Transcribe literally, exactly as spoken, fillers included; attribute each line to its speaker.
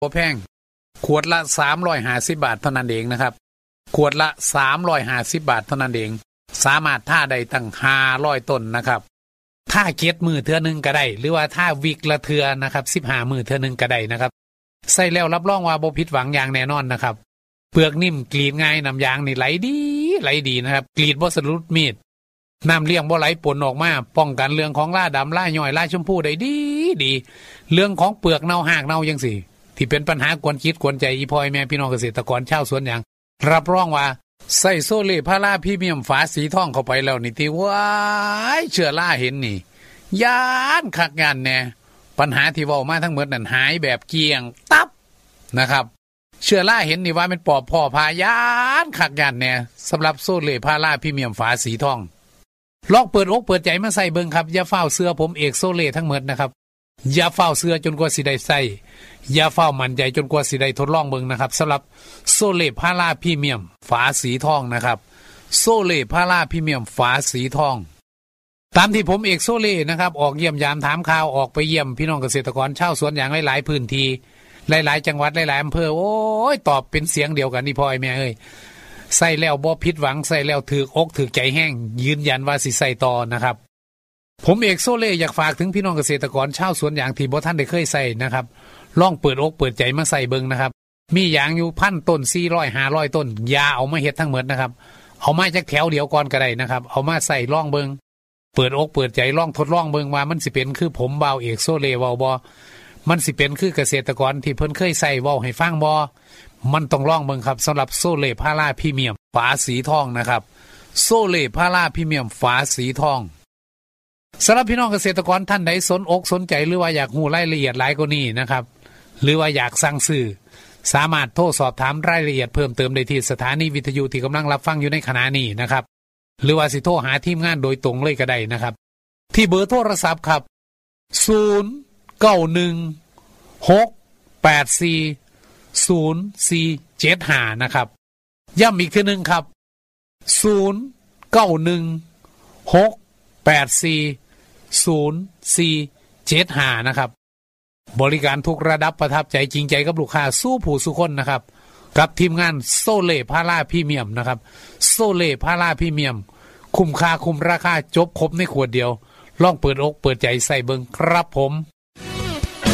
Speaker 1: บ่แพงขวดละสามร้อยห้าสิบบาทเท่านั้นเองนะครับขวดละสามร้อยห้าสิบบาทเท่านั้นเองสามารถท่าได้ตั้งห้าร้อยต้นนะครับท่าเก็ดมือเทื่อนึงก็ได้หรือว่าท่าวิกละเทื่อนะครับสิบห้ามือเทื่อนึงก็ได้นะครับใส่แล้วรับรองว่าบ่ผิดหวังอย่างแน่นอนนะครับเปลือกนิ่มกรีดง่ายน้ำยางนี่ไหลดีไหลดีนะครับกรีดบ่สะดุดมีดน้ำเลี้ยงบ่ไหลปนออกมาป้องกันเรื่องของล่าดำล่าย่อยล่าชมพูได้ดีดีเรื่องของเปลือกเน่าหากเน่าจังซี่ที่เป็นปัญหากวนคิดกวนใจอีพ่อแม่พี่น้องเกษตรกรชาวสวนยางรับรองว่าใส่โซเล่พาราพรีเมียมฝาสีทองเข้าไปแล้วนี่ที่ว้ายเชื้อราเห็นนี่ยานคักงานแน่ปัญหาที่เว้ามาทั้งหมดนั้นหายแบบเกลี้ยงตับนะครับเชื้อราเห็นนี่ว่าเป็นปอบพ่อพายานคักงานแน่สำหรับโซเล่พาราพรีเมียมฝาสีทองลองเปิดอกเปิดใจมาใส่เบิ่งครับอย่าเฝ้าเสื้อผมเอกโซเล่ทั้งหมดนะครับอย่าเฝ้าเสื้อจนกว่าสิได้ใส่อย่าเฝ้ามั่นใจจนกว่าสิได้ทดลองเบิ่งนะครับสำหรับโซเล่พาราพรีเมียมฝาสีทองนะครับโซเล่พาราพรีเมียมฝาสีทองตามที่ผมเอกโซเล่นะครับออกเยี่ยมยามถามข่าวออกไปเยี่ยมพี่น้องเกษตรกรชาวสวนยางหลายๆพื้นที่หลายๆจังหวัดหลายๆอำเภอโอ้ยตอบเป็นเสียงเดียวกันนี่พ่อไอ้แม่เอ้ยใส่แล้วบ่ผิดหวังใส่แล้วถือกอกถือใจแห้งยืนยันว่าสิใส่ต่อนะครับผมเอกโซเล่อยากฝากถึงพี่น้องเกษตรกรชาวสวนยางที่บ่ท่านได้เคยใส่นะครับลองเปิดอกเปิดใจมาใส่เบิ่งนะครับมียางอยู่พันต้นสี่ร้อย ห้าร้อยต้นอย่าเอามาเฮ็ดทั้งหมดนะครับเอามาจากแถวเดียวก่อนก็ได้นะครับเอามาใส่ลองเบิ่งเปิดอกเปิดใจลองทดลองเบิ่งว่ามันสิเป็นคือผมบ่าวเอกโซเล่เว้าบ่มันสิเป็นคือเกษตรกรที่เพิ่นเคยใส่เว้าให้ฟังบ่มันต้องลองเบิ่งครับสำหรับโซเล่พาราพรีเมียมฝาสีทองนะครับโซเล่พาราพรีเมียมฝาสีทองสำหรับพี่น้องเกษตรกรท่านใดสนอกสนใจหรือว่าอยากรู้รายละเอียดหลายกว่านี้นะครับหรือว่าอยากสั่งซื้อสามารถโทรสอบถามรายละเอียดเพิ่มเติมได้ที่สถานีวิทยุที่กำลังรับฟังอยู่ในขณะนี้นะครับหรือว่าสิโทรหาทีมงานโดยตรงเลยก็ได้นะครับที่เบอร์โทรศัพท์ครับศูนย์ เก้า หนึ่ง หก แปด สี่ ศูนย์ สี่ เจ็ด ห้านะครับย้ำอีกทีนึงครับศูนย์ เก้า หนึ่ง หก แปด สี่ ศูนย์ สี่ เจ็ด ห้านะครับบริการทุกระดับประทับใจจริงใจกับลูกค้าสู้ผู้สู้คนนะครับกับทีมงานโซเล่พาราพรีเมียมนะครับโซเล่พาราพรีเมียมคุ้มค่าคุ้มราคาจบครบในขวดเดียวลองเปิดอกเปิดใจใส่เบิ่งครับผม